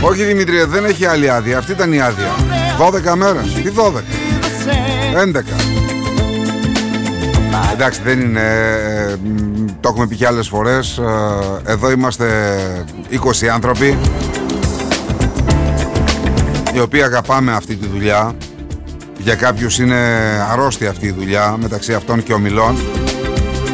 Όχι Δημήτρη, δεν έχει άλλη άδεια. Αυτή ήταν η άδεια. 12 μέρες. Τι 12? 11. Εντάξει, δεν είναι. Το έχουμε πει και άλλες φορές. Εδώ είμαστε 20 άνθρωποι οι οποίοι αγαπάμε αυτή τη δουλειά. Για κάποιους είναι αρρώστια αυτή η δουλειά, μεταξύ αυτών και ομιλών.